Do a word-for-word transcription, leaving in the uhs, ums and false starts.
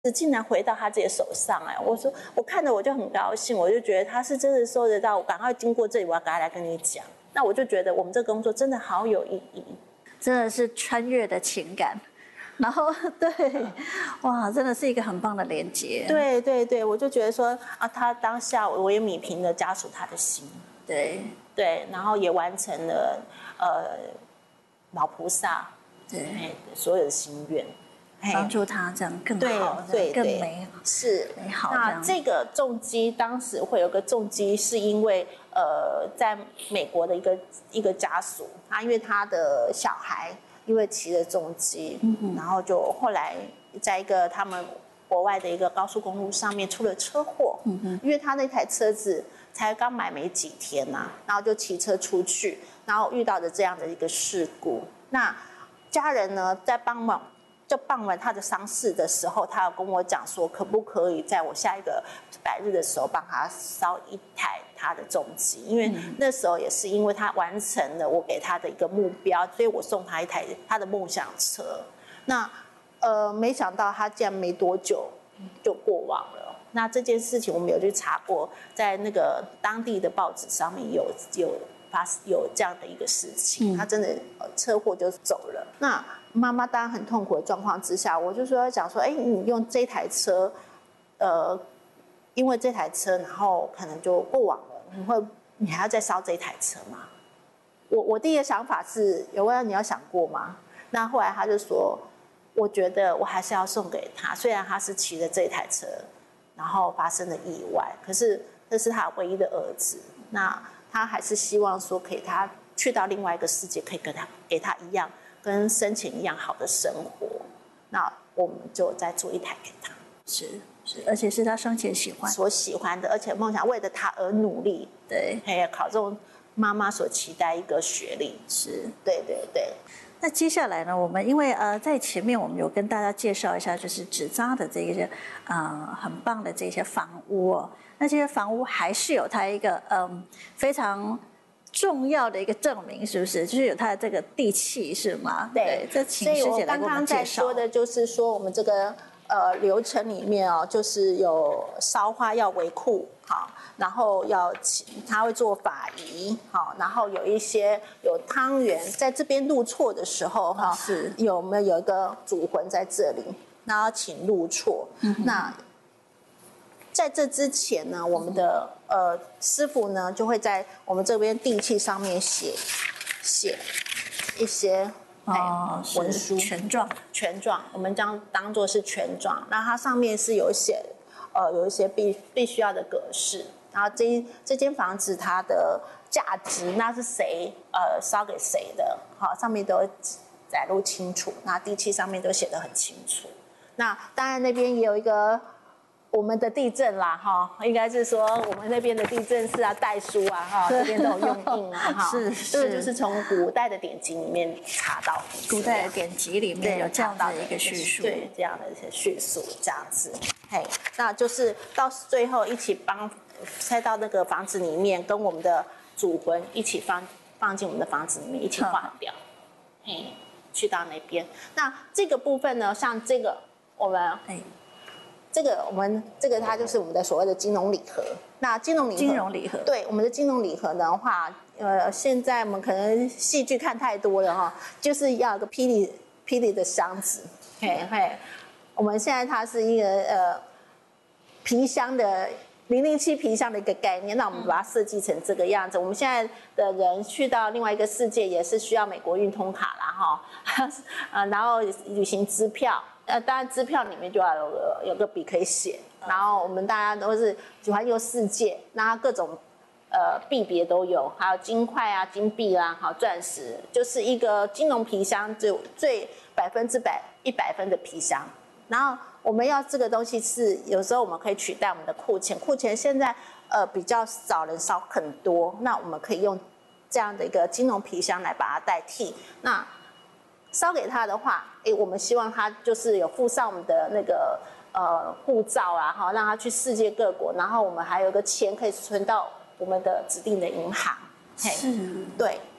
竟然回到他自己的手上哎！我说我看着我就很高兴，我就觉得他是真的收得到，我赶快经过这里，我要赶快来跟你讲。那我就觉得我们这个工作真的好有意义， 真的是穿越的情感。然后对，哇，真的是一个很棒的连接。 对对对，我就觉得说啊，他当下我也弭平了家属他的心， 对对，然后也完成了呃老菩萨对所有的心愿。 帮助他这样更好， 对， 更美好， 是美好。 那这个重击当时会有个重击，是因为呃，在美国的一个一个家属，他因为他的小孩因为骑了重机，嗯、然后就后来在一个他们国外的一个高速公路上面出了车祸，嗯、因为他那台车子才刚买没几天呐、啊，然后就骑车出去，然后遇到的这样的一个事故。那家人呢，在帮忙。就办完他的丧事的时候，他有跟我讲说，可不可以在我下一个百日的时候帮他烧一台他的重机？因为那时候也是因为他完成了我给他的一个目标，所以我送他一台他的梦想车。那呃，没想到他竟然没多久就过往了。那这件事情我们有去查过，在那个当地的报纸上面有有发有这样的一个事情，他真的车祸就走了。那妈妈当然很痛苦的状况之下，我就说要讲说，哎，你用这台车，呃，因为这台车，然后可能就过往了，你会，你还要再烧这台车吗？我我第一个想法是，有问你要想过吗？那后来他就说，我觉得我还是要送给他，虽然他是骑着这台车，然后发生了意外，可是这是他唯一的儿子，那他还是希望说，给他去到另外一个世界，可以跟他给他一样。跟生前一样好的生活，那我们就再做一台给他， 是是，而且是他生前喜欢、 所喜欢的，而且梦想为了他而努力， 对， 还有考中妈妈所期待一个学历， 是， 对对对。 那接下来呢，我们因为呃在前面我们有跟大家介绍一下，就是纸扎的这些呃很棒的这些房屋哦，那这些房屋还是有它一个嗯、呃、非常。重要的一个证明是不是？就是有它的这个地契是吗？ 对， 这请师姐来给我们介绍。所以我刚刚在说的就是说，我们这个呃流程里面哦，就是有烧花要为库，好，然后要他会做法仪，好，然后有一些有汤圆，在这边入错的时候哈， 是有没有有一个主魂在这里，然后请入错，嗯、那。在这之前呢，我们的呃师傅呢就会在我们这边地契上面写写一些哦文书权状， 权状，我们将当做是权状。那它上面是有写呃有一些必必须要的格式，然后这这间房子它的价值，那是谁呃烧给谁的，好，上面都载录清楚，那地契上面都写得很清楚。那当然那边也有一个。我们的地震啦，哈，应该是说我们那边的地震是啊，代书啊，哈，这边都有用印啊，哈， 是是，这个就是从古代的典籍里面查到的， 古代的典籍里面有这样的一个叙述， 对，这样的一些叙述，这样子，嘿，那就是到最后一起帮塞到那个房子里面，跟我们的主魂一起放放进我们的房子里面一起化掉，嘿，去到那边。那这个部分呢，像这个我们，哎。这个我们这个它就是我们的所谓的金融礼盒。那金融礼盒， 金融礼盒， 对我们的金融礼盒的话，呃，现在我们可能戏剧看太多了哈，就是要一个霹雳霹雳的箱子，嘿嘿。我们现在它是一个呃皮箱的零零七皮箱的一个概念，那我们把它设计成这个样子。我们现在的人去到另外一个世界，也是需要美国运通卡啦哈，呃，然后旅行支票。呃，当然支票里面就要有个有个笔可以写，然后我们大家都是喜欢用世界，那各种呃币别都有，还有金块啊、金币啊、好钻石，就是一个金融皮箱，最最百分之百一百分的皮箱。然后我们要这个东西是有时候我们可以取代我们的库钱，库钱现在呃比较少人烧很多，那我们可以用这样的一个金融皮箱来把它代替。那烧给他的话，哎，我们希望他就是有附上我们的那个呃护照啊，哈，让他去世界各国，然后我们还有一个钱可以存到我们的指定的银行。 是， 对，